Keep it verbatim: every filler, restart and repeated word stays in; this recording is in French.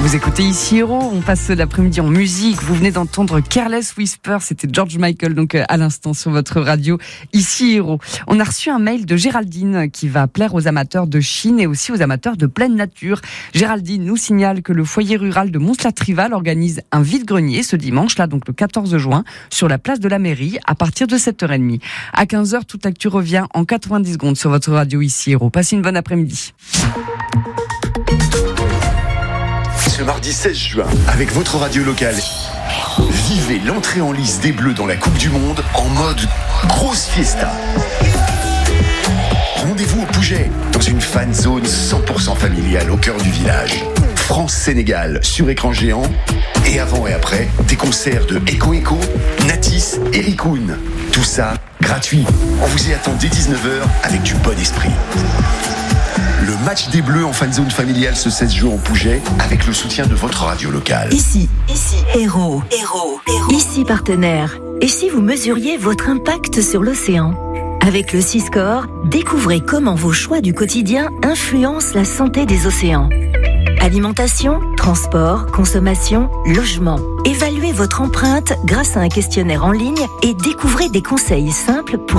Vous écoutez ici Héros, on passe l'après-midi en musique. Vous venez d'entendre Careless Whisper, c'était George Michael donc à l'instant sur votre radio ici Héros. On a reçu un mail de Géraldine qui va plaire aux amateurs de Chine et aussi aux amateurs de pleine nature. Géraldine nous signale que le foyer rural de Mons-la-Trival organise un vide-grenier ce dimanche, là donc le quatorze juin, sur la place de la mairie à partir de sept heures trente. À quinze heures, toute l'actu revient en quatre-vingt-dix secondes sur votre radio ici Héros. Passez une bonne après-midi. Ce mardi seize juin, avec votre radio locale, vivez l'entrée en lice des Bleus dans la Coupe du Monde en mode grosse fiesta. Rendez-vous au Pouget, dans une fan zone cent pour cent familiale au cœur du village. France-Sénégal sur écran géant. Et avant et après, des concerts de Echo Echo, Natis et Rikun. Tout ça gratuit. On vous y attend dès dix-neuf heures avec du bon esprit. Le match des Bleus en fanzone familiale ce seize juin au Pouget avec le soutien de votre radio locale. Ici, ici, Héros, Héros, Héros. Ici, partenaire. Et si vous mesuriez votre impact sur l'océan ? Avec le Siscore, découvrez comment vos choix du quotidien influencent la santé des océans. Alimentation, transport, consommation, logement. Évaluez votre empreinte grâce à un questionnaire en ligne et découvrez des conseils simples pour